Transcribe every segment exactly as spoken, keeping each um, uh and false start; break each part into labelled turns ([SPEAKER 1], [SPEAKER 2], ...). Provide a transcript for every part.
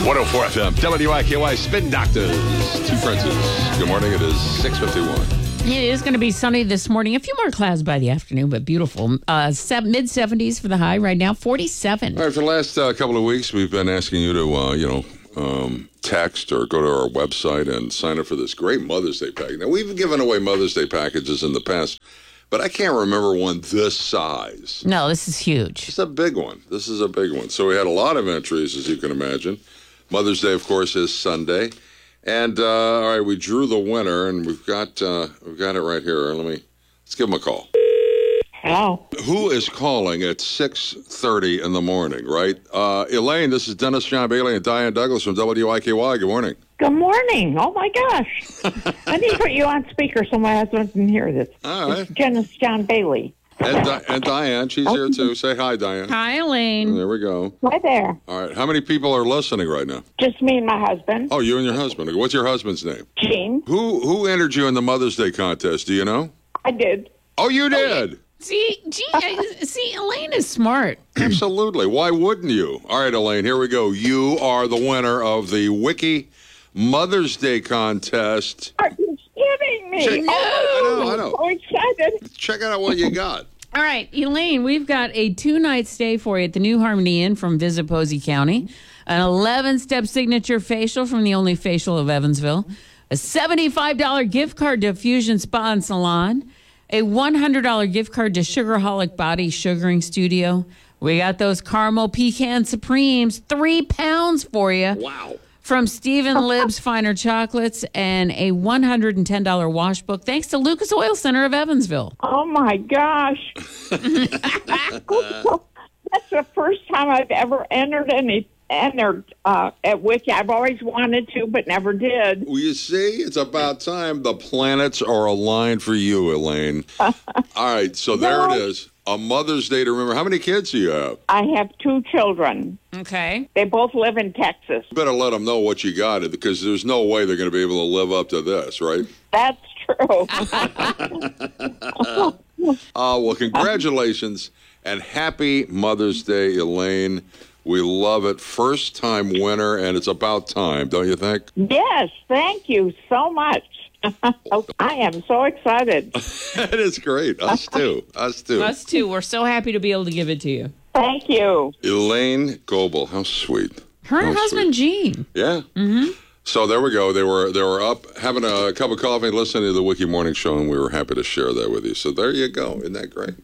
[SPEAKER 1] one oh four F M, W I K Y, Spin Doctors, Two Princes. Good morning. It is six fifty-one.
[SPEAKER 2] It is going to be sunny this morning. A few more clouds by the afternoon, but beautiful. Uh, mid seventies for the high right now, forty-seven.
[SPEAKER 1] All right, for the last uh, couple of weeks, we've been asking you to, uh, you know, um, text or go to our website and sign up for this great Mother's Day package. Now, we've given away Mother's Day packages in the past, but I can't remember one this size.
[SPEAKER 2] No, this is huge.
[SPEAKER 1] It's a big one. This is a big one. So we had a lot of entries, as you can imagine. Mother's Day, of course, is Sunday. And, uh, all right, we drew the winner, and we've got uh, we've got it right here. Let me, let's give him a call.
[SPEAKER 3] Hello.
[SPEAKER 1] Who is calling at six thirty in the morning, right? Uh, Elaine, this is Dennis John Bailey and Diane Douglas from W I K Y. Good morning.
[SPEAKER 3] Good morning. Oh, my gosh. I need to put you on speaker so my husband can hear this.
[SPEAKER 1] All right.
[SPEAKER 3] It's Dennis John Bailey.
[SPEAKER 1] And, Di- and Diane, she's here too. Say hi, Diane.
[SPEAKER 2] Hi, Elaine.
[SPEAKER 1] There we go.
[SPEAKER 3] Hi there.
[SPEAKER 1] All right. How many people are listening right now?
[SPEAKER 3] Just me and my husband.
[SPEAKER 1] Oh, you and your husband. What's your husband's name?
[SPEAKER 3] Gene.
[SPEAKER 1] Who who entered you in the Mother's Day contest? Do you know?
[SPEAKER 3] I did.
[SPEAKER 1] Oh, you did?
[SPEAKER 2] See, gee, I- see, Elaine is smart.
[SPEAKER 1] Absolutely. Why wouldn't you? All right, Elaine, here we go. You are the winner of the Wiki Mother's Day contest.
[SPEAKER 3] Are you kidding me?
[SPEAKER 1] Check-
[SPEAKER 3] Oh,
[SPEAKER 1] I know, I know.
[SPEAKER 3] I'm so excited.
[SPEAKER 1] Check out what you got.
[SPEAKER 2] All right, Elaine, we've got a two-night stay for you at the New Harmony Inn from Visit Posey County, an eleven-step signature facial from the only facial of Evansville, a seventy-five dollars gift card to Fusion Spa and Salon, a one hundred dollars gift card to Sugarholic Body Sugaring Studio. We got those caramel pecan supremes, three pounds for you.
[SPEAKER 1] Wow.
[SPEAKER 2] From Stephen Libb's Finer Chocolates, and a one hundred ten dollars wash book, thanks to Lucas Oil Center of Evansville.
[SPEAKER 3] Oh, my gosh. That's the first time I've ever entered any entered uh, at Wiki. I've always wanted to, but never did.
[SPEAKER 1] Well, you see, it's about time the planets are aligned for you, Elaine. All right, so there
[SPEAKER 3] No.
[SPEAKER 1] it is. A Mother's Day to remember. How many kids do you have?
[SPEAKER 3] I have two children.
[SPEAKER 2] Okay.
[SPEAKER 3] They both live in Texas.
[SPEAKER 1] You better let them know what you got, because there's no way they're going to be able to live up to this, right?
[SPEAKER 3] That's true.
[SPEAKER 1] Uh, well, congratulations and happy Mother's Day, Elaine. We love it. First time winner, and it's about time, don't you think?
[SPEAKER 3] Yes, thank you so much. I am so excited.
[SPEAKER 1] It is great. Us too. Us too.
[SPEAKER 2] Us too. We're so happy to be able to give it to you.
[SPEAKER 3] Thank you.
[SPEAKER 1] Elaine Goebel. How sweet.
[SPEAKER 2] Her and
[SPEAKER 1] How
[SPEAKER 2] husband,
[SPEAKER 1] sweet.
[SPEAKER 2] Gene.
[SPEAKER 1] Yeah. Mm-hmm. So there we go. They were they were up having a cup of coffee, listening to the Wiki Morning Show, and we were happy to share that with you. So there you go. Isn't that great?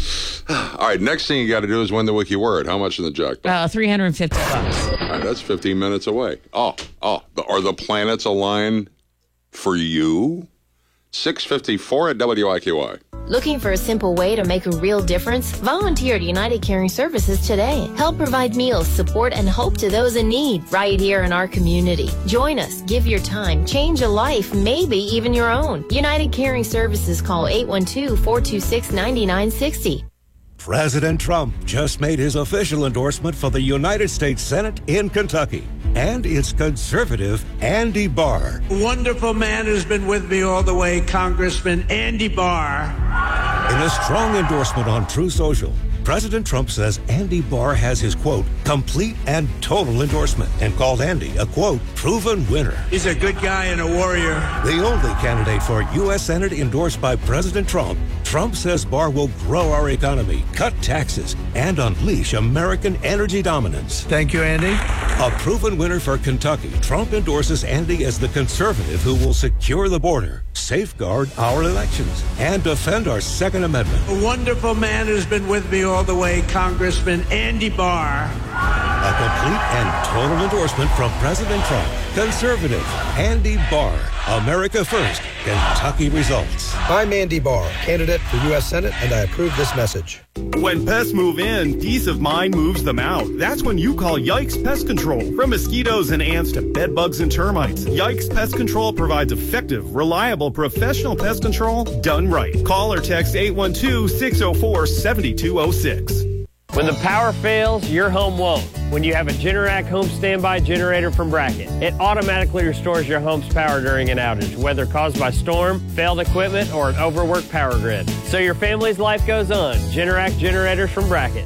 [SPEAKER 1] All right. Next thing you got to do is win the Wiki word. How much in the jackpot?
[SPEAKER 2] Uh, three hundred fifty bucks.
[SPEAKER 1] All right, that's fifteen minutes away. Oh, oh. The, are the planets aligned for you? six fifty-four at W I K Y.
[SPEAKER 4] Looking for a simple way to make a real difference? Volunteer at United Caring Services today. Help provide meals, support, and hope to those in need right here in our community. Join us, give your time, change a life, maybe even your own. United Caring Services, call eight one two, four two six, nine nine six zero.
[SPEAKER 5] President Trump just made his official endorsement for the United States Senate in Kentucky. And it's conservative Andy Barr.
[SPEAKER 6] A wonderful man who's been with me all the way, Congressman Andy Barr.
[SPEAKER 5] In a strong endorsement on True Social, President Trump says Andy Barr has his, quote, complete and total endorsement, and called Andy a, quote, proven winner.
[SPEAKER 6] He's a good guy and a warrior.
[SPEAKER 5] The only candidate for U S Senate endorsed by President Trump, Trump says Barr will grow our economy, cut taxes, and unleash American energy dominance.
[SPEAKER 6] Thank you, Andy.
[SPEAKER 5] A proven winner for Kentucky, Trump endorses Andy as the conservative who will secure the border, safeguard our elections, and defend our Second Amendment.
[SPEAKER 6] A wonderful man who's been with me all the way, Congressman Andy Barr.
[SPEAKER 5] A complete and total endorsement from President Trump. Conservative Andy Barr. America First. Kentucky results.
[SPEAKER 7] I'm Andy Barr, candidate for U S Senate, and I approve this message.
[SPEAKER 8] When pests move in, peace of mind moves them out. That's when you call Yikes Pest Control. From mosquitoes and ants to bed bugs and termites, Yikes Pest Control provides effective, reliable, professional pest control done right. Call or text eight one two, six oh four, seven two oh six.
[SPEAKER 9] When the power fails, your home won't. When you have a Generac home standby generator from Bracket, it automatically restores your home's power during an outage, whether caused by storm, failed equipment, or an overworked power grid. So your family's life goes on. Generac generators from Bracket.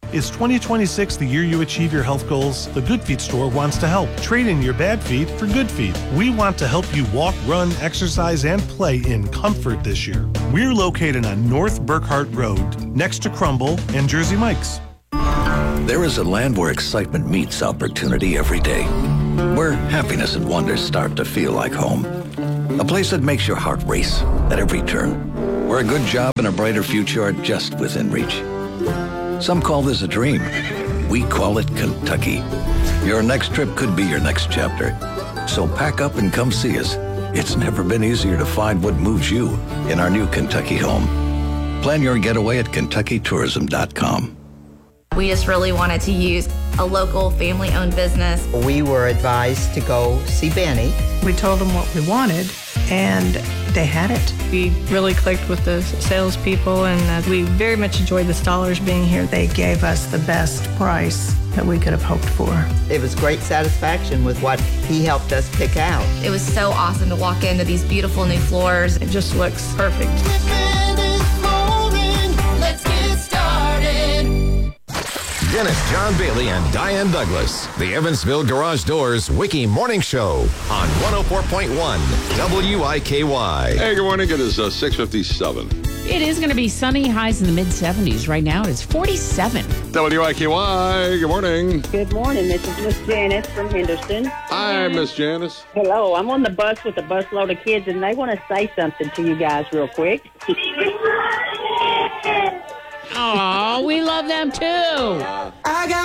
[SPEAKER 10] Is twenty twenty-six the year you achieve your health goals? The Good Feet store wants to help. Trade in your bad feet for good feet. We want to help you walk, run, exercise, and play in comfort this year. We're located on North Burkhart Road, next to Crumble and Jersey Mike's.
[SPEAKER 11] There is a land where excitement meets opportunity every day, where happiness and wonder start to feel like home. A place that makes your heart race at every turn, where a good job and a brighter future are just within reach. Some call this a dream. We call it Kentucky. Your next trip could be your next chapter. So pack up and come see us. It's never been easier to find what moves you in our new Kentucky home. Plan your getaway at Kentucky Tourism dot com.
[SPEAKER 12] We just really wanted to use a local family-owned business.
[SPEAKER 13] We were advised to go see Benny.
[SPEAKER 14] We told them what we wanted, and they had it.
[SPEAKER 15] We really clicked with the salespeople, and uh, we very much enjoyed the Stollers being here.
[SPEAKER 14] They gave us the best price that we could have hoped for.
[SPEAKER 13] It was great satisfaction with what he helped us pick out.
[SPEAKER 12] It was so awesome to walk into these beautiful new floors.
[SPEAKER 15] It just looks perfect.
[SPEAKER 16] Let's get started. Dennis John Bailey and Diane Douglas, the Evansville Garage Doors Wiki Morning Show on one oh four point one W I K Y.
[SPEAKER 1] Hey, good morning. It is uh, six fifty-seven.
[SPEAKER 2] It is going to be sunny, highs in the mid seventies. Right now, it's forty-seven.
[SPEAKER 1] W I K Y, good morning.
[SPEAKER 17] Good morning. This is Miss Janice from Henderson.
[SPEAKER 1] Hi, Miss Janice.
[SPEAKER 17] Hello. I'm on the bus with a busload of kids, and they want to say something to you guys real quick.
[SPEAKER 2] Oh, we love them too.
[SPEAKER 16] I got